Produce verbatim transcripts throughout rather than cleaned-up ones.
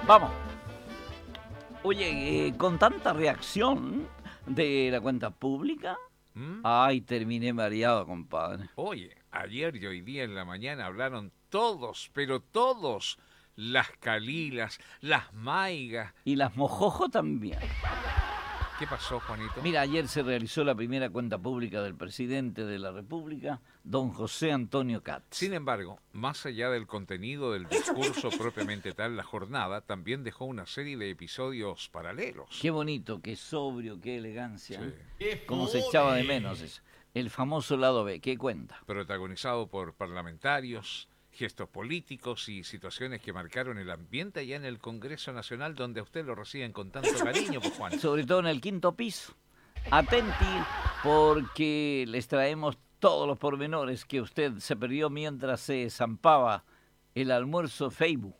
Vamos. Oye, eh, con tanta reacción de la cuenta pública, ¿Mm? Ay, terminé mareado, compadre. Oye, ayer y hoy día en la mañana hablaron todos, pero todos, las Calilas, las Maigas. Y las Mojojo también. ¿Qué pasó, Juanito? Mira, ayer se realizó la primera cuenta pública del presidente de la República, don José Antonio Katz. Sin embargo, más allá del contenido del discurso propiamente tal, la jornada también dejó una serie de episodios paralelos. Qué bonito, qué sobrio, qué elegancia. Sí. ¿Eh? Como se echaba de menos eso. El famoso lado B, ¿qué cuenta? Protagonizado por parlamentarios, gestos políticos y situaciones que marcaron el ambiente allá en el Congreso Nacional, donde a usted lo reciben con tanto cariño, pues, Juan. Sobre todo en el quinto piso. Atenti, porque les traemos todos los pormenores que usted se perdió mientras se zampaba el almuerzo Facebook.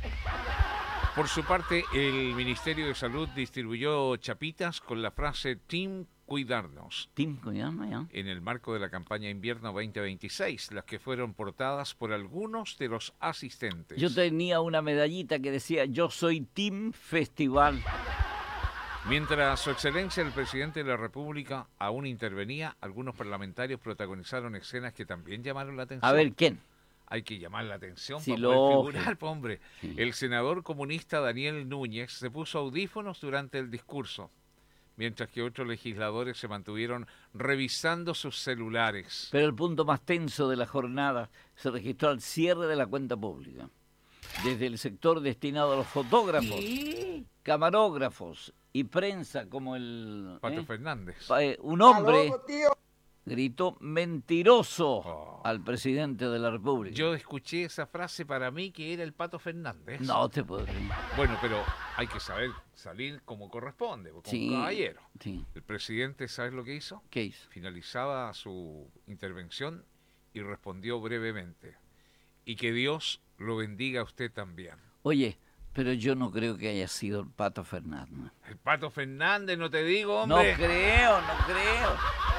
Por su parte, el Ministerio de Salud distribuyó chapitas con la frase Team Cuidarnos. Team Cuidarnos, ya. En el marco de la campaña invierno veinte veintiséis, las que fueron portadas por algunos de los asistentes. Yo tenía una medallita que decía, yo soy Team Festival. Mientras su excelencia el presidente de la República aún intervenía, algunos parlamentarios protagonizaron escenas que también llamaron la atención. A ver, ¿quién? Hay que llamar la atención sí, para poder figurar, hombre. Sí. El senador comunista Daniel Núñez se puso audífonos durante el discurso, mientras que otros legisladores se mantuvieron revisando sus celulares. Pero el punto más tenso de la jornada se registró al cierre de la cuenta pública. Desde el sector destinado a los fotógrafos, ¿sí? camarógrafos y prensa, como el... Pato ¿eh? Fernández. Eh, un hombre... ¡Aló, tío! Gritó mentiroso oh. al presidente de la República. Yo escuché esa frase para mí que era el Pato Fernández. No te puedo creer. Bueno, pero hay que saber salir como corresponde, como sí, un caballero. Sí. El presidente, ¿sabes lo que hizo? ¿Qué hizo? Finalizaba su intervención y respondió brevemente. Y que Dios lo bendiga a usted también. Oye, pero yo no creo que haya sido el Pato Fernández. El Pato Fernández, no te digo, hombre. No creo, no creo.